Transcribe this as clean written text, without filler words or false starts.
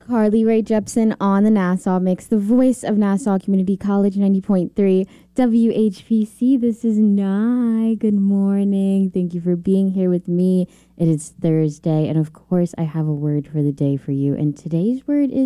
Carly Rae Jepsen on the Nassau Mix, the voice of Nassau Community College 90.3 WHPC. This is Nye. Good morning. Thank you for being here with me. It is Thursday, and of course, I have a word for the day for you. And today's word is